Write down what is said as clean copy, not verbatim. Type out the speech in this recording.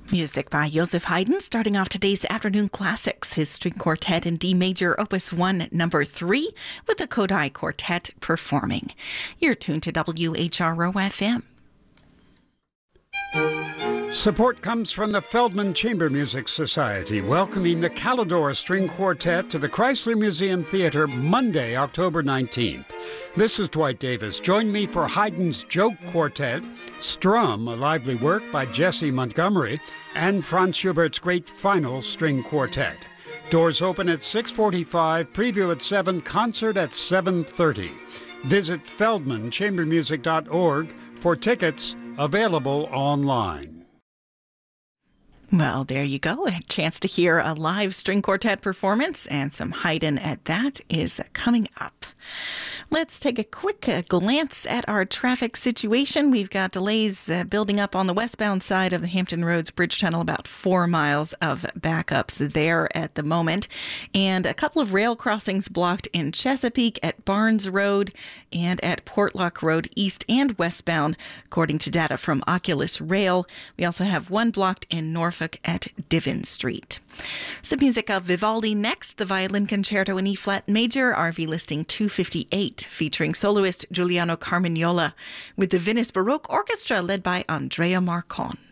Music by Joseph Haydn, starting off today's afternoon classics, his string quartet in D major, Opus 1, number 3, with the Kodály Quartet performing. You're tuned to WHRO-FM. Support comes from the Feldman Chamber Music Society, welcoming the Calidor String Quartet to the Chrysler Museum Theater Monday, October 19th. This is Dwight Davis. Join me for Haydn's Joke Quartet, Strum, a lively work by Jesse Montgomery, and Franz Schubert's Great Final String Quartet. Doors open at 6:45, preview at 7, concert at 7:30. Visit feldmanchambermusic.org for tickets, available online. Well, there you go. A chance to hear a live string quartet performance, and some Haydn at that is coming up. Let's take a quick glance at our traffic situation. We've got delays building up on the westbound side of the Hampton Roads Bridge Tunnel, about 4 miles of backups there at the moment. And a couple of rail crossings blocked in Chesapeake at Barnes Road and at Portlock Road, east and westbound, according to data from Oculus Rail. We also have one blocked in Norfolk at Diven Street. Some music of Vivaldi next, the Violin Concerto in E-flat major, RV listing 258, featuring soloist Giuliano Carmignola, with the Venice Baroque Orchestra led by Andrea Marcon.